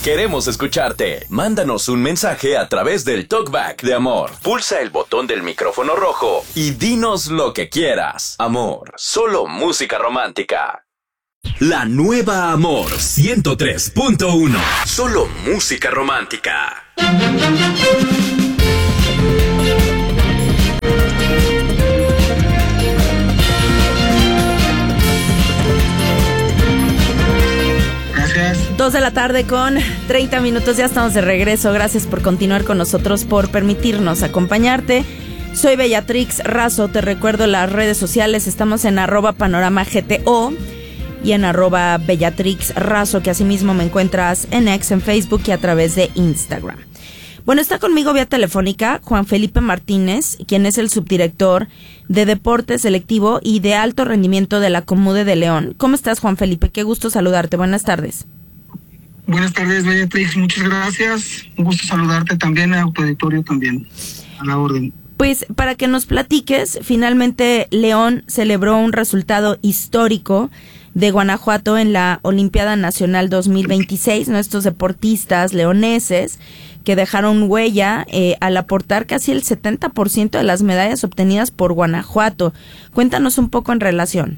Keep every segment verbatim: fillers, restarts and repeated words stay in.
Queremos escucharte. Mándanos un mensaje a través del Talkback de Amor. Pulsa el botón del micrófono rojo y dinos lo que quieras. Amor, solo música romántica. La nueva Amor ciento tres punto uno. Solo música romántica. Dos de la tarde con treinta minutos, ya estamos de regreso. Gracias por continuar con nosotros, por permitirnos acompañarte. Soy Bellatrix Razo, te recuerdo las redes sociales, estamos en arroba panorama G T O y en arroba Bellatrix Razo, que asimismo me encuentras en X, en Facebook y a través de Instagram. Bueno, está conmigo vía telefónica Juan Felipe Martínez, quien es el subdirector de Deporte Selectivo y de Alto Rendimiento de la Comude de León. ¿Cómo estás, Juan Felipe? Qué gusto saludarte. Buenas tardes. Buenas tardes, Beatriz, muchas gracias. Un gusto saludarte también, a tu auditorio también, a la orden. Pues para que nos platiques, finalmente León celebró un resultado histórico de Guanajuato en la Olimpiada Nacional dos mil veintiséis, nuestros deportistas leoneses que dejaron huella eh, al aportar casi el setenta por ciento de las medallas obtenidas por Guanajuato. Cuéntanos un poco en relación.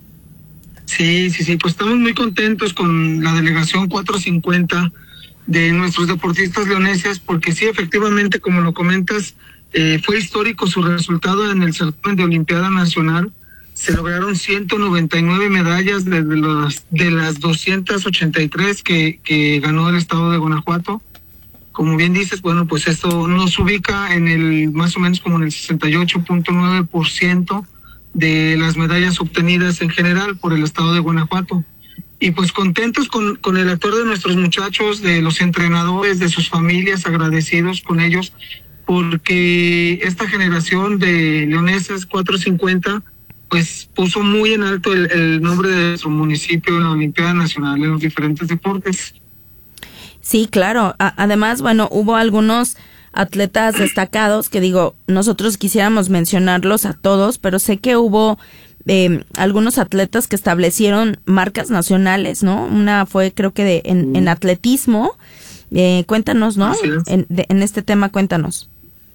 Sí, sí, sí, pues estamos muy contentos con la delegación cuatrocientos cincuenta de nuestros deportistas leoneses, porque sí, efectivamente, como lo comentas, eh, fue histórico su resultado en el certamen de Olimpiada Nacional. Se lograron ciento noventa y nueve medallas de, de, las, de las doscientas ochenta y tres que, que ganó el estado de Guanajuato. Como bien dices, bueno, pues esto nos ubica en el, más o menos como en el sesenta y ocho punto nueve por ciento de las medallas obtenidas en general por el estado de Guanajuato. Y pues contentos con, con el actuar de nuestros muchachos, de los entrenadores, de sus familias, agradecidos con ellos, porque esta generación de leoneses cuatrocientos cincuenta pues puso muy en alto el, el nombre de nuestro municipio en la Olimpiada Nacional en los diferentes deportes. Sí, claro. A- además, bueno, hubo algunos atletas destacados que digo, nosotros quisiéramos mencionarlos a todos, pero sé que hubo eh, algunos atletas que establecieron marcas nacionales, ¿no? Una fue creo que de, en, en atletismo. Eh, cuéntanos, ¿no? En, de, en este tema, cuéntanos.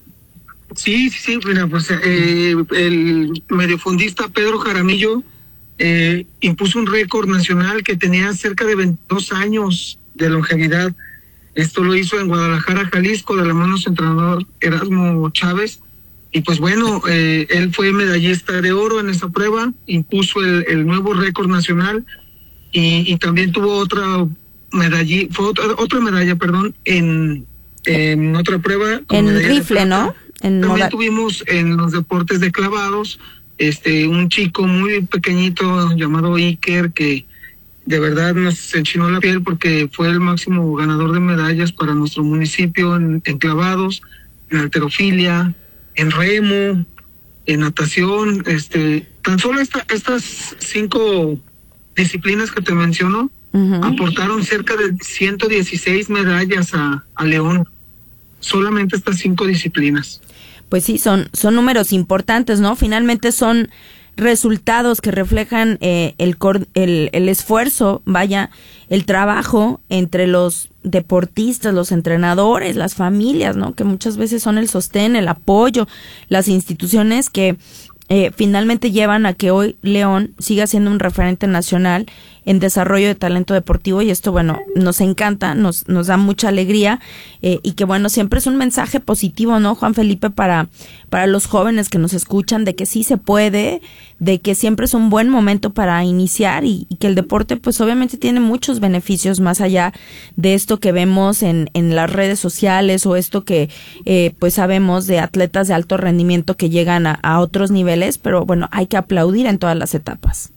Sí, sí, sí, mira, pues eh, el mediofondista Pedro Jaramillo eh, impuso un récord nacional que tenía cerca de veintidós años de longevidad. Esto lo hizo en Guadalajara, Jalisco, de la mano de su entrenador Erasmo Chávez. Y pues bueno, eh, él fue medallista de oro en esa prueba, impuso el, el nuevo récord nacional y, y también tuvo otra medalla, fue otra, otra medalla, perdón, en, en otra prueba. En rifle, ¿no? En también moda- tuvimos en los deportes de clavados, este, un chico muy pequeñito llamado Iker que de verdad nos enchinó la piel porque fue el máximo ganador de medallas para nuestro municipio en, en clavados, en halterofilia, en remo, en natación. Este, tan solo esta, estas cinco disciplinas que te menciono uh-huh. aportaron cerca de ciento dieciséis medallas a, a León. Solamente estas cinco disciplinas. Pues sí, son, son números importantes, ¿no? Finalmente son resultados que reflejan eh, el, cor- el el esfuerzo, vaya, el trabajo entre los deportistas, los entrenadores, las familias, ¿no? Que muchas veces son el sostén, el apoyo, las instituciones que eh, finalmente llevan a que hoy León siga siendo un referente nacional en desarrollo de talento deportivo, y esto, bueno, nos encanta, nos nos da mucha alegría eh, y que, bueno, siempre es un mensaje positivo, ¿no, Juan Felipe, para para los jóvenes que nos escuchan, de que sí se puede, de que siempre es un buen momento para iniciar y, y que el deporte, pues obviamente tiene muchos beneficios más allá de esto que vemos en en las redes sociales o esto que eh, pues sabemos de atletas de alto rendimiento que llegan a, a otros niveles, pero bueno, hay que aplaudir en todas las etapas.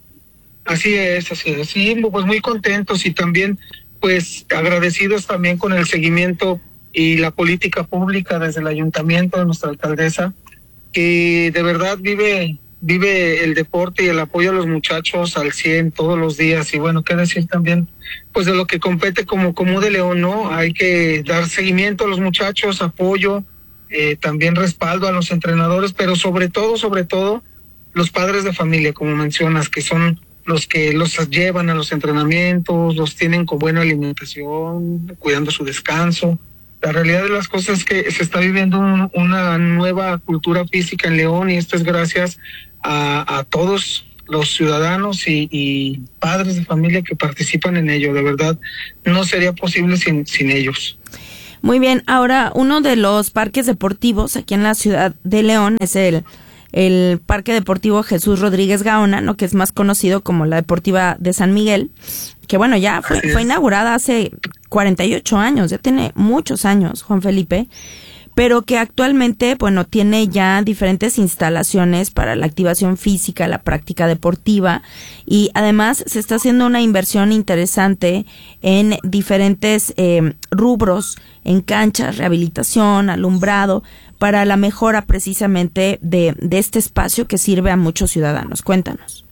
Así es, así es, sí, pues muy contentos y también pues agradecidos también con el seguimiento y la política pública desde el ayuntamiento de nuestra alcaldesa, que de verdad vive vive el deporte y el apoyo a los muchachos al cien todos los días. Y bueno, qué decir también pues de lo que compete como Comude León, ¿no? Hay que dar seguimiento a los muchachos, apoyo, eh, también respaldo a los entrenadores, pero sobre todo, sobre todo los padres de familia, como mencionas, que son los que los llevan a los entrenamientos, los tienen con buena alimentación, cuidando su descanso. La realidad de las cosas es que se está viviendo un, una nueva cultura física en León, y esto es gracias a, a todos los ciudadanos y, y padres de familia que participan en ello. De verdad, no sería posible sin, sin ellos. Muy bien, ahora uno de los parques deportivos aquí en la ciudad de León es el, el Parque Deportivo Jesús Rodríguez Gaona, ¿no?, que es más conocido como la Deportiva de San Miguel, que bueno, ya fue, fue inaugurada hace cuarenta y ocho años, ya tiene muchos años, Juan Felipe, pero que actualmente, bueno, tiene ya diferentes instalaciones para la activación física, la práctica deportiva, y además se está haciendo una inversión interesante en diferentes eh, rubros, en canchas, rehabilitación, alumbrado, para la mejora precisamente de, de este espacio que sirve a muchos ciudadanos. Cuéntanos.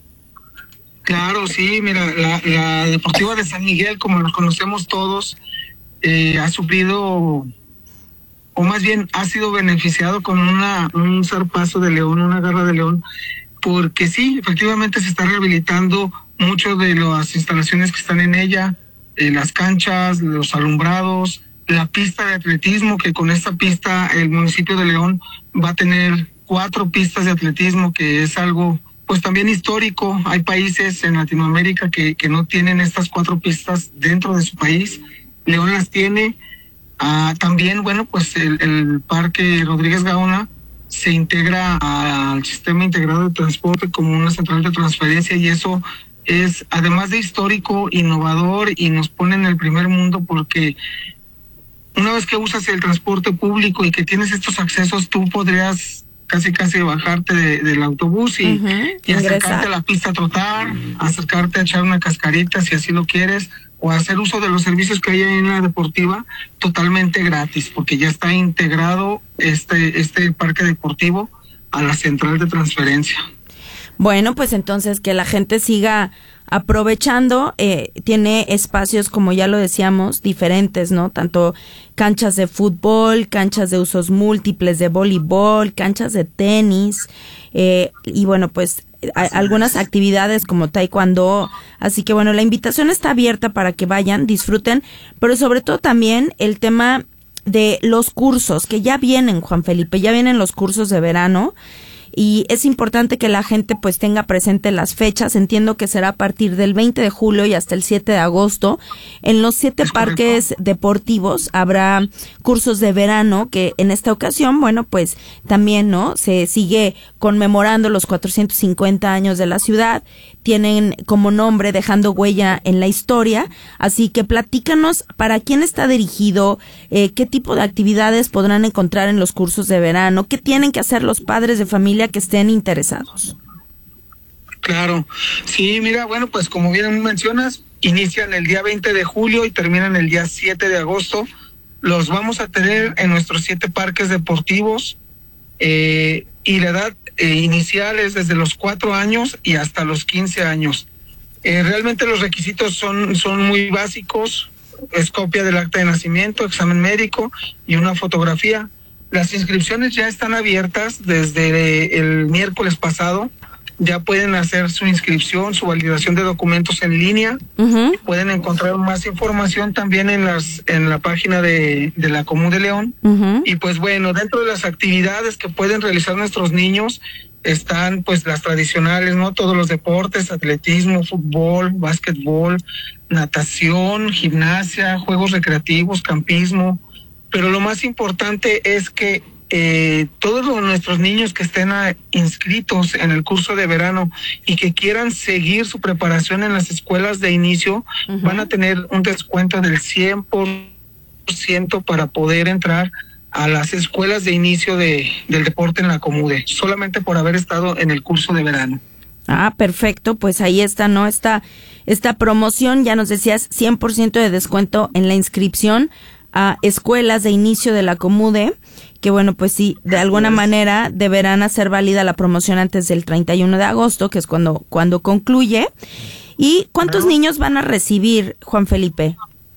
Claro, sí, mira, la, la Deportiva de San Miguel, como lo conocemos todos, eh, ha sufrido, o más bien ha sido beneficiado con una un zarpazo de león, una garra de león, porque sí, efectivamente se está rehabilitando mucho de las instalaciones que están en ella, eh, las canchas, los alumbrados, la pista de atletismo, que con esta pista el municipio de León va a tener cuatro pistas de atletismo, que es algo pues también histórico. Hay países en Latinoamérica que, que no tienen estas cuatro pistas dentro de su país. León las tiene. Ah, también, bueno, pues el, el Parque Rodríguez Gaona se integra al Sistema Integrado de Transporte como una central de transferencia, y eso es, además de histórico, innovador, y nos pone en el primer mundo, porque una vez que usas el transporte público y que tienes estos accesos, tú podrías casi casi bajarte de, del autobús y, uh-huh, y acercarte a la pista a trotar, acercarte a echar una cascarita si así lo quieres, o hacer uso de los servicios que hay en la deportiva totalmente gratis, porque ya está integrado este, este parque deportivo a la central de transferencia. Bueno, pues entonces que la gente siga aprovechando, eh, tiene espacios, como ya lo decíamos, diferentes, ¿no? Tanto canchas de fútbol, canchas de usos múltiples de voleibol, canchas de tenis, eh, y bueno, pues a, algunas actividades como taekwondo. Así que bueno, la invitación está abierta para que vayan, disfruten, pero sobre todo también el tema de los cursos que ya vienen, Juan Felipe, ya vienen los cursos de verano. Y es importante que la gente pues tenga presente las fechas. Entiendo que será a partir del veinte de julio y hasta el siete de agosto. En los siete parques deportivos habrá cursos de verano, que en esta ocasión, bueno, pues también, ¿no?, se sigue conmemorando los cuatrocientos cincuenta años de la ciudad. Tienen como nombre Dejando Huella en la Historia. Así que platícanos para quién está dirigido, eh, qué tipo de actividades podrán encontrar en los cursos de verano, qué tienen que hacer los padres de familia que estén interesados. Claro, sí, mira, bueno, pues como bien mencionas, inician el día veinte de julio y terminan el día siete de agosto. Los vamos a tener en nuestros siete parques deportivos, eh, y la edad eh, inicial es desde los cuatro años y hasta los quince años. Eh, realmente los requisitos son, son muy básicos: es copia del acta de nacimiento, examen médico y una fotografía. Las inscripciones ya están abiertas desde el miércoles pasado. Ya pueden hacer su inscripción, su validación de documentos en línea. Uh-huh. Pueden encontrar más información también en las en la página de, de la Común de León. Uh-huh. Y pues bueno, dentro de las actividades que pueden realizar nuestros niños están pues las tradicionales, ¿no? Todos los deportes: atletismo, fútbol, básquetbol, natación, gimnasia, juegos recreativos, campismo. Pero lo más importante es que eh, todos los, nuestros niños que estén a, inscritos en el curso de verano y que quieran seguir su preparación en las escuelas de inicio, uh-huh, van a tener un descuento del cien por ciento para poder entrar a las escuelas de inicio de, del deporte en la Comude, solamente por haber estado en el curso de verano. Ah, perfecto, pues ahí está, ¿no? Esta, esta promoción, ya nos decías, cien por ciento de descuento en la inscripción a escuelas de inicio de la Comude, que bueno, pues sí, de alguna manera deberán hacer válida la promoción antes del treinta y uno de agosto, que es cuando, cuando concluye. ¿Y cuántos niños van a recibir, Juan Felipe?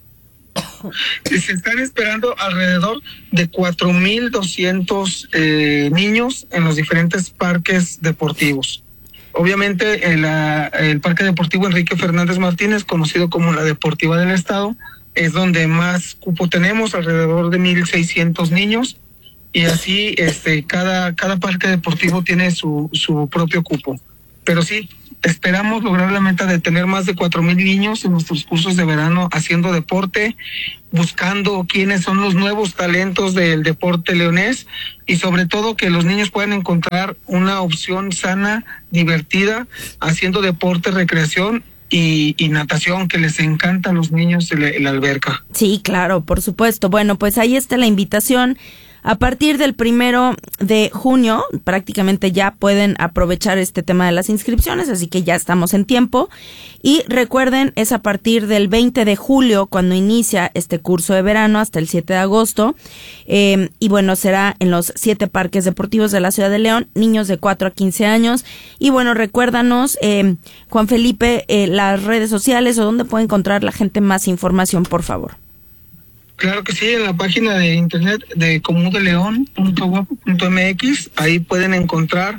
Se están esperando alrededor de cuatro mil doscientos eh, niños en los diferentes parques deportivos. Obviamente el, el Parque Deportivo Enrique Fernández Martínez, conocido como la Deportiva del Estado, es donde más cupo tenemos, alrededor de mil seiscientos niños, y así este cada cada parque deportivo tiene su su propio cupo. Pero sí, esperamos lograr la meta de tener más de cuatro mil niños en nuestros cursos de verano haciendo deporte, buscando quiénes son los nuevos talentos del deporte leonés, y sobre todo que los niños puedan encontrar una opción sana, divertida, haciendo deporte, recreación y, y natación, que les encanta a los niños en la, en la alberca. Sí, claro, por supuesto. Bueno, pues ahí está la invitación. A partir del primero de junio, prácticamente ya pueden aprovechar este tema de las inscripciones, así que ya estamos en tiempo. Y recuerden, es a partir del veinte de julio cuando inicia este curso de verano hasta el siete de agosto. Eh, y bueno, será en los siete parques deportivos de la ciudad de León, niños de cuatro a quince años. Y bueno, recuérdanos, eh, Juan Felipe, eh, las redes sociales o dónde puede encontrar la gente más información, por favor. Claro que sí, en la página de internet de comudeleon punto gov punto mx, ahí pueden encontrar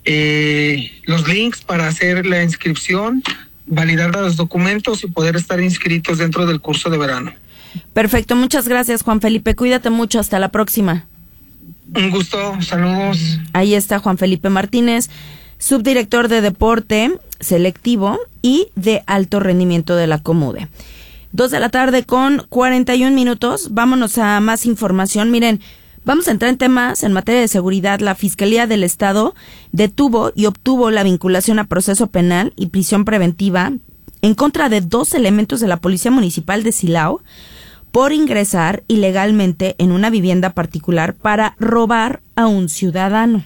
eh, los links para hacer la inscripción, validar los documentos y poder estar inscritos dentro del curso de verano. Perfecto, muchas gracias, Juan Felipe, cuídate mucho, hasta la próxima. Un gusto, saludos. Ahí está Juan Felipe Martínez, subdirector de Deporte Selectivo y de Alto Rendimiento de la Comude. Dos de la tarde con cuarenta y un minutos. Vámonos a más información. Miren, vamos a entrar en temas en materia de seguridad. La Fiscalía del Estado detuvo y obtuvo la vinculación a proceso penal y prisión preventiva en contra de dos elementos de la Policía Municipal de Silao por ingresar ilegalmente en una vivienda particular para robar a un ciudadano.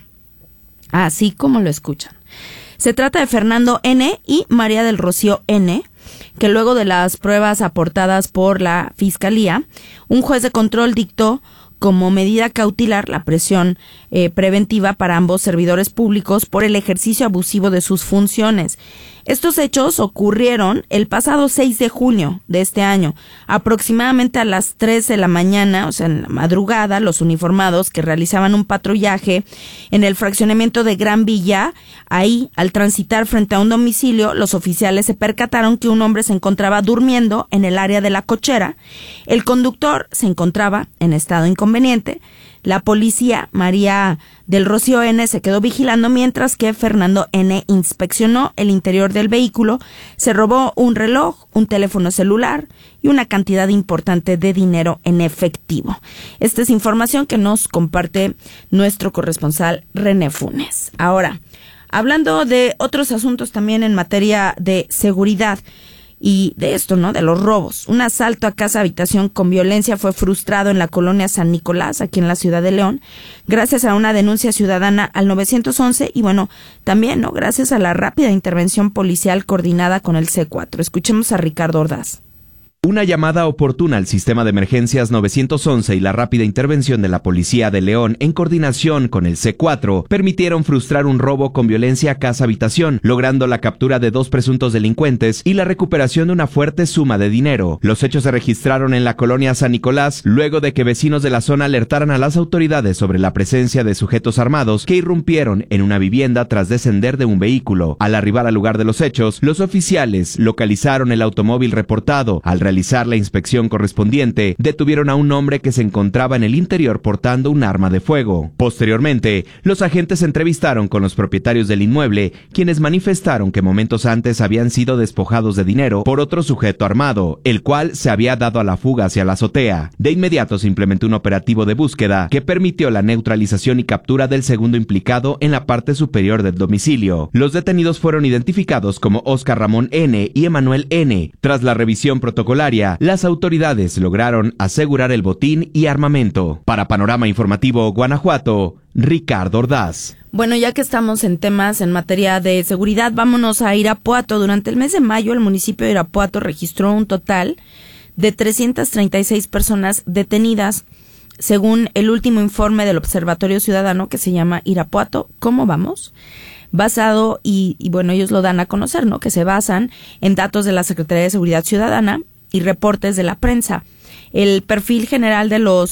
Así como lo escuchan. Se trata de Fernando N. y María del Rocío N., que luego de las pruebas aportadas por la Fiscalía, un juez de control dictó como medida cautelar la prisión eh, preventiva para ambos servidores públicos por el ejercicio abusivo de sus funciones. Estos hechos ocurrieron el pasado seis de junio de este año, aproximadamente a las tres de la mañana, o sea, en la madrugada. Los uniformados que realizaban un patrullaje en el fraccionamiento de Gran Villa, ahí, al transitar frente a un domicilio, los oficiales se percataron que un hombre se encontraba durmiendo en el área de la cochera. El conductor se encontraba en estado inconveniente. La policía, María del Rocío N., se quedó vigilando mientras que Fernando N. inspeccionó el interior del vehículo, se robó un reloj, un teléfono celular y una cantidad importante de dinero en efectivo. Esta es información que nos comparte nuestro corresponsal René Funes. Ahora, hablando de otros asuntos también en materia de seguridad, y de esto, ¿no? De los robos. Un asalto a casa habitación con violencia fue frustrado en la colonia San Nicolás, aquí en la ciudad de León, gracias a una denuncia ciudadana al nueve once y bueno, también, ¿no? Gracias a la rápida intervención policial coordinada con el C cuatro. Escuchemos a Ricardo Ordaz. Una llamada oportuna al sistema de emergencias nueve once y la rápida intervención de la Policía de León en coordinación con el C cuatro permitieron frustrar un robo con violencia a casa-habitación, logrando la captura de dos presuntos delincuentes y la recuperación de una fuerte suma de dinero. Los hechos se registraron en la colonia San Nicolás, luego de que vecinos de la zona alertaran a las autoridades sobre la presencia de sujetos armados que irrumpieron en una vivienda tras descender de un vehículo. Al arribar al lugar de los hechos, los oficiales localizaron el automóvil reportado. Al realizar la inspección correspondiente, detuvieron a un hombre que se encontraba en el interior portando un arma de fuego. Posteriormente, los agentes se entrevistaron con los propietarios del inmueble, quienes manifestaron que momentos antes habían sido despojados de dinero por otro sujeto armado, el cual se había dado a la fuga hacia la azotea. De inmediato se implementó un operativo de búsqueda que permitió la neutralización y captura del segundo implicado en la parte superior del domicilio. Los detenidos fueron identificados como Oscar Ramón N. y Emanuel N. Tras la revisión protocolaria, las autoridades lograron asegurar el botín y armamento. Para Panorama Informativo Guanajuato, Ricardo Ordaz. Bueno, ya que estamos en temas en materia de seguridad, vámonos a Irapuato. Durante el mes de mayo, el municipio de Irapuato registró un total de trescientas treinta y seis personas detenidas, según el último informe del Observatorio Ciudadano que se llama Irapuato, ¿cómo vamos?, basado, y, y bueno, ellos lo dan a conocer, ¿no?, que se basan en datos de la Secretaría de Seguridad Ciudadana y reportes de la prensa. El perfil general de los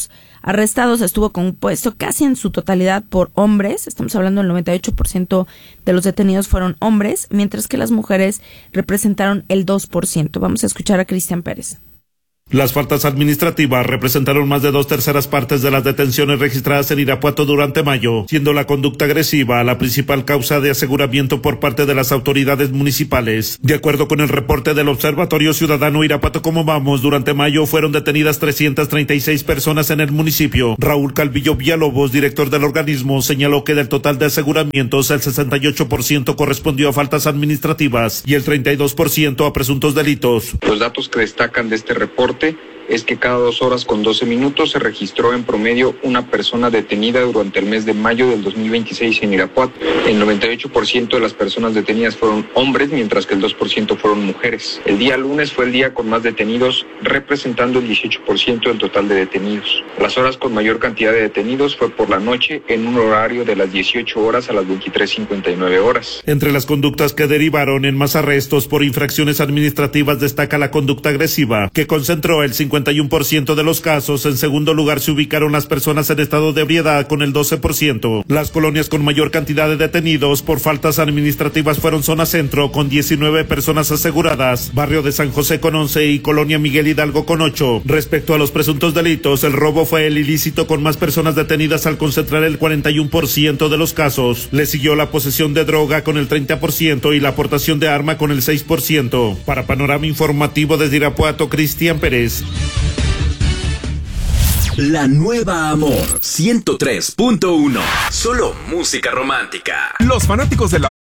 arrestados estuvo compuesto casi en su totalidad por hombres. Estamos hablando del noventa y ocho por ciento de los detenidos fueron hombres, mientras que las mujeres representaron el dos por ciento. Vamos a escuchar a Cristian Pérez. Las faltas administrativas representaron más de dos terceras partes de las detenciones registradas en Irapuato durante mayo, siendo la conducta agresiva la principal causa de aseguramiento por parte de las autoridades municipales. De acuerdo con el reporte del Observatorio Ciudadano Irapuato Como Vamos, durante mayo fueron detenidas trescientas treinta y seis personas en el municipio. Raúl Calvillo Villalobos, director del organismo, señaló que del total de aseguramientos el sesenta y ocho por ciento correspondió a faltas administrativas y el treinta y dos por ciento a presuntos delitos. Los datos que destacan de este reporte es que cada dos horas con doce minutos se registró en promedio una persona detenida durante el mes de mayo del dos mil veintiséis en Irapuato. El noventa y ocho por ciento de las personas detenidas fueron hombres, mientras que el dos por ciento fueron mujeres. El día lunes fue el día con más detenidos, representando el dieciocho por ciento del total de detenidos. Las horas con mayor cantidad de detenidos fue por la noche, en un horario de las dieciocho horas a las veintitrés cincuenta y nueve horas. Entre las conductas que derivaron en más arrestos por infracciones administrativas destaca la conducta agresiva, que concentró el cincuenta y uno por ciento de los casos. En segundo lugar se ubicaron las personas en estado de ebriedad con el doce por ciento. Las colonias con mayor cantidad de detenidos por faltas administrativas fueron Zona Centro con diecinueve personas aseguradas, Barrio de San José con once y Colonia Miguel Hidalgo con ocho. Respecto a los presuntos delitos, el robo fue el ilícito con más personas detenidas al concentrar el cuarenta y uno por ciento de los casos. Le siguió la posesión de droga con el treinta por ciento y la aportación de arma con el seis por ciento. Para Panorama Informativo desde Irapuato, Cristian Pérez. La nueva Amor ciento tres punto uno. Solo música romántica. Los fanáticos de la